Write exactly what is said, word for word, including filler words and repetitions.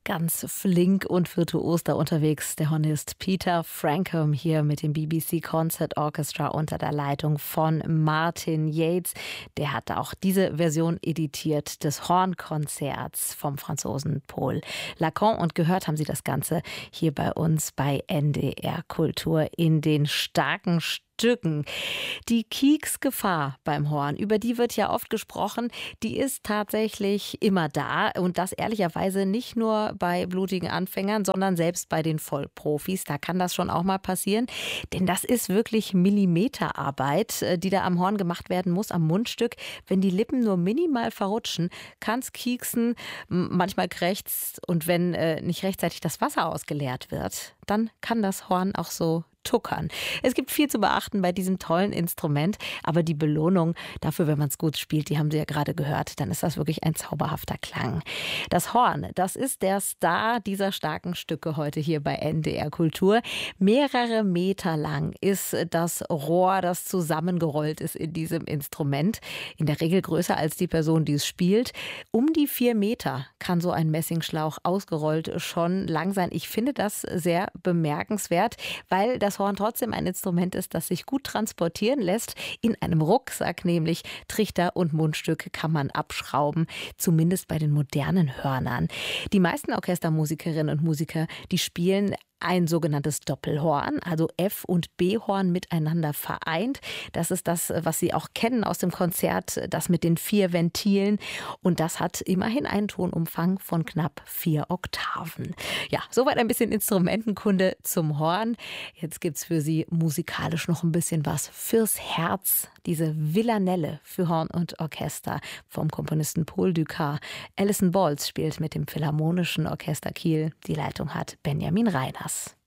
Ganz flink und virtuos da unterwegs, der Hornist Peter Frampcombe hier mit dem B B C Concert Orchestra unter der Leitung von Martin Yates. Der hat auch diese Version editiert des Hornkonzerts vom Franzosen Paul Lacan. Und gehört haben Sie das Ganze hier bei uns bei N D R Kultur in den starken Stücken. Die Kieksgefahr beim Horn, über die wird ja oft gesprochen, die ist tatsächlich immer da und das ehrlicherweise nicht nur bei blutigen Anfängern, sondern selbst bei den Vollprofis. Da kann das schon auch mal passieren, denn das ist wirklich Millimeterarbeit, die da am Horn gemacht werden muss, am Mundstück. Wenn die Lippen nur minimal verrutschen, kann es kieksen, manchmal krächzt und wenn äh, nicht rechtzeitig das Wasser ausgeleert wird, dann kann das Horn auch so tuckern. Es gibt viel zu beachten bei diesem tollen Instrument, aber die Belohnung dafür, wenn man es gut spielt, die haben Sie ja gerade gehört, dann ist das wirklich ein zauberhafter Klang. Das Horn, das ist der Star dieser starken Stücke heute hier bei N D R Kultur. Mehrere Meter lang ist das Rohr, das zusammengerollt ist in diesem Instrument. In der Regel größer als die Person, die es spielt. Um die vier Meter kann so ein Messingschlauch ausgerollt schon lang sein. Ich finde das sehr bemerkenswert, weil das Horn trotzdem ein Instrument ist, das sich gut transportieren lässt. In einem Rucksack nämlich. Trichter und Mundstück kann man abschrauben, zumindest bei den modernen Hörnern. Die meisten Orchestermusikerinnen und Musiker, die spielen ein sogenanntes Doppelhorn, also F- und B-Horn miteinander vereint. Das ist das, was Sie auch kennen aus dem Konzert, das mit den vier Ventilen. Und das hat immerhin einen Tonumfang von knapp vier Oktaven. Ja, soweit ein bisschen Instrumentenkunde zum Horn. Jetzt gibt's für Sie musikalisch noch ein bisschen was fürs Herz. Diese Villanelle für Horn und Orchester vom Komponisten Paul Dukas. Alison Balls spielt mit dem Philharmonischen Orchester Kiel. Die Leitung hat Benjamin Reiners.